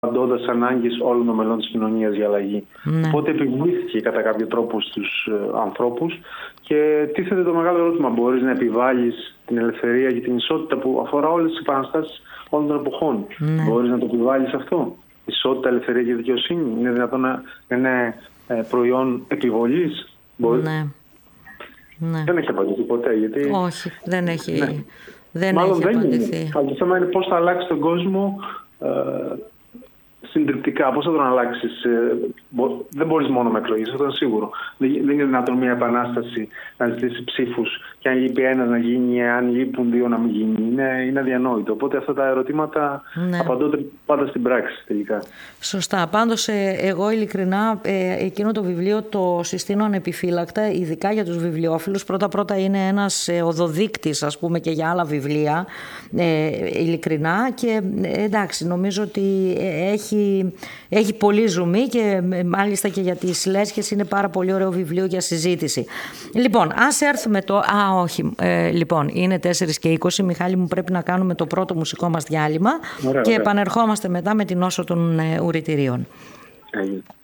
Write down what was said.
απαντώντας ανάγκες όλων των μελών της κοινωνίας για αλλαγή. Ναι. Οπότε επιβλήθηκε κατά κάποιο τρόπο στους ανθρώπους και τίθεται το μεγάλο ερώτημα: μπορείς να επιβάλλεις την ελευθερία και την ισότητα που αφορά όλες τις επαναστάσεις όλων των εποχών? Ναι. Μπορείς να το επιβάλλεις αυτό? Ισότητα, ελευθερία και δικαιοσύνη είναι δυνατόν να είναι προϊόν επιβολής? Ναι. Ναι. Δεν έχει απαντηθεί ποτέ. Γιατί... Όχι, δεν έχει, ναι. δεν Μάλλον έχει απαντηθεί. Το θέμα είναι πώς θα αλλάξει τον κόσμο συντριπτικά, πώς θα τον αλλάξεις. Δεν μπορείς μόνο με εκλογές, αυτό είναι σίγουρο. Δεν είναι δυνατόν μια επανάσταση να ζητήσει ψήφους και αν λείπει ένας να γίνει, αν λείπουν δύο να μην γίνει. Είναι αδιανόητο. Οπότε αυτά τα ερωτήματα απαντώνται πάντα στην πράξη τελικά. Σωστά. Πάντως εγώ ειλικρινά εκείνο το βιβλίο το συστήνω ανεπιφύλακτα, ειδικά για τους βιβλιόφιλους. Πρώτα είναι ένας οδοδείκτης, ας πούμε, και για άλλα βιβλία, ειλικρινά, και εντάξει, νομίζω ότι έχει πολύ ζουμί και μάλιστα και για τις λέσχες είναι πάρα πολύ ωραίο βιβλίο για συζήτηση. Λοιπόν, ας έρθουμε λοιπόν, είναι 4:20, Μιχάλη μου, πρέπει να κάνουμε το πρώτο μουσικό μας διάλειμμα. Ωραία, και επανερχόμαστε μετά με την όσο των ουρητηρίων.